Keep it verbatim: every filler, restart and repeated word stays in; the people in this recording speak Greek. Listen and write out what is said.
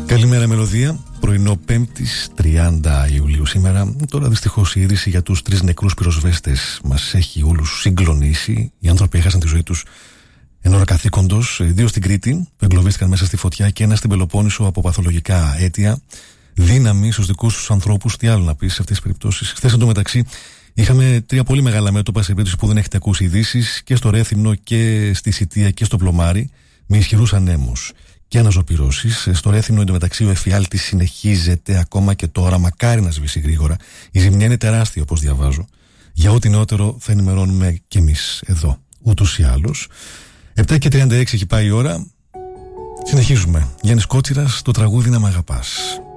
Καλημέρα μελωδία, πρωινό Πέμπτης τριάντα Ιουλίου σήμερα. Τώρα δυστυχώς η είδηση για τους τρεις νεκρούς πυροσβέστες μας έχει όλους συγκλονίσει. Οι άνθρωποι έχασαν τη ζωή τους εν ώρα καθήκοντος, δύο στην Κρήτη που εγκλωβίστηκαν μέσα στη φωτιά και ένα στην Πελοπόννησο από παθολογικά αίτια. Δύναμη στους δικούς τους ανθρώπους, τι άλλο να πεις σε αυτές τις περιπτώσεις. Χθες εντωμεταξύ είχαμε τρία πολύ μεγάλα μέτωπα σε περίπτωση που δεν έχετε ακούσει ειδήσεις, και στο Ρέθυμνο και στη Σιτία και στο Πλωμάρι, με ισχυρούς ανέμους και αναζωπυρώσεις. Στο Ρέθυμνο εντωμεταξύ ο εφιάλτης συνεχίζεται ακόμα και τώρα, μακάρι να σβήσει γρήγορα. Η ζημιά είναι τεράστια, όπως διαβάζω. Για ό,τι νεότερο θα ενημερώνουμε κι εμείς εδώ, ούτως ή άλλως. επτά και τριάντα έξι έχει πάει η ώρα. Συνεχίζουμε. Γιάννης Κότσιρας, το τραγούδι «Να μ' αγαπάς».